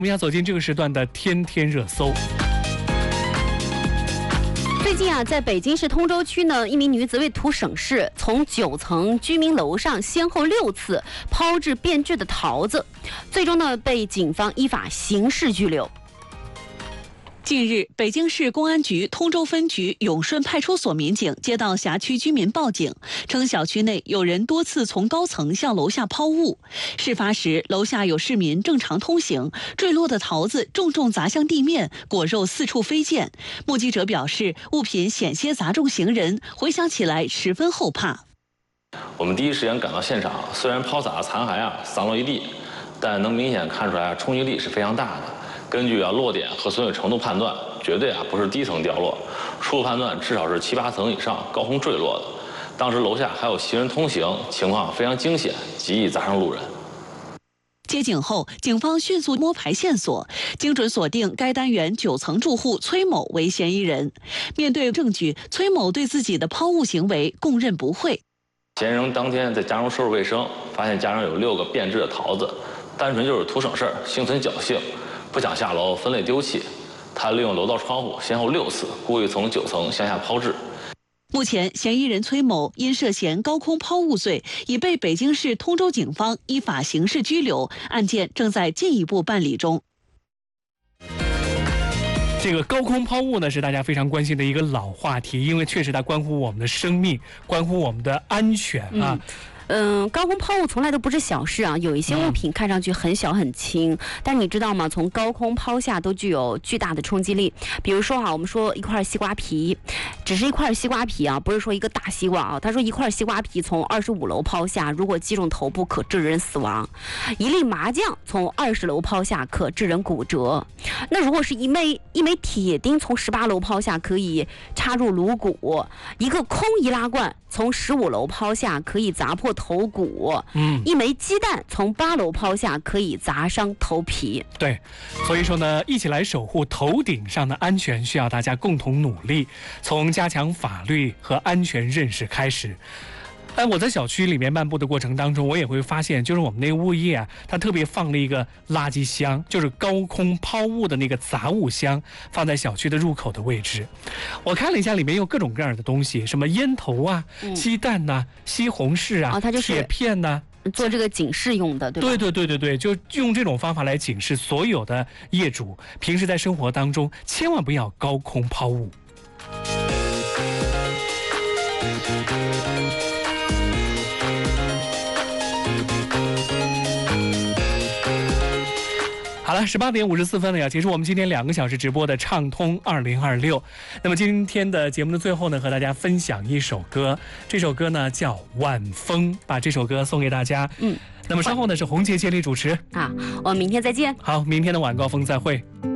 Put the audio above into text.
我们要走进这个时段的天天热搜。 最近啊，在北京市通州区呢，一名女子为图省事，从9层居民楼上先后6次抛掷变质的桃子，最终呢被警方依法刑事拘留。 近日，北京市公安局通州分局永顺派出所民警接到辖区居民报警，称小区内有人多次从高层向楼下抛物。事发时，楼下有市民正常通行，坠落的桃子重重砸向地面，果肉四处飞溅。目击者表示，物品险些砸中行人，回想起来十分后怕。 我们第一时间赶到现场，虽然抛洒的残骸散落一地，但能明显看出来冲击力是非常大的。根据落点和损毁程度判断，绝对不是低层掉落，初步判断至少是7、8层以上高空坠落的。当时楼下还有行人通行，情况非常惊险，极易砸伤路人。 接警后，警方迅速摸排线索，精准锁定该单元9层住户崔某为嫌疑人。面对证据，崔某对自己的抛物行为供认不讳。 嫌疑人当天在家中收拾卫生，发现家中有6个变质的桃子，单纯就是图省事儿，心存侥幸。不想下楼分类丢弃，他利用楼道窗户先后6次故意从9层向下抛掷。 目前，嫌疑人崔某因涉嫌高空抛物罪，已被北京市通州警方依法刑事拘留，案件正在进一步办理中。 这个高空抛物呢，是大家非常关心的一个老话题，因为确实它关乎我们的生命，关乎我们的安全啊。 高空抛物从来都不是小事啊。有一些物品看上去很小很轻，但你知道吗？从高空抛下都具有巨大的冲击力。比如说我们说一块西瓜皮，只是一块西瓜皮啊，不是说一个大西瓜啊。他说一块西瓜皮从25楼抛下，如果击中头部可致人死亡；一粒麻将从20楼抛下可致人骨折。那如果是一枚铁钉从18楼抛下，可以插入颅骨；一个空易拉罐从15楼抛下，可以砸破头骨；一枚鸡蛋从8楼抛下，可以砸伤头皮。 对，所以说呢，一起来守护头顶上的安全，需要大家共同努力，从加强法律和安全认识开始。我在小区里面漫步的过程当中，我也会发现，就是我们那个物业它特别放了一个垃圾箱，就是高空抛物的那个杂物箱，放在小区的入口的位置。我看了一下，里面有各种各样的东西，什么烟头鸡蛋西红柿它就是铁片做这个警示用的，对吧？ 对，就用这种方法来警示所有的业主，平时在生活当中千万不要高空抛物。好了，18点54分了，要结束我们今天2个小时直播的畅通2026。那么今天的节目的最后呢，和大家分享一首歌，这首歌呢叫《晚风》，把这首歌送给大家。那么稍后呢是红姐接力主持我们明天再见。 好，明天的晚高峰再会。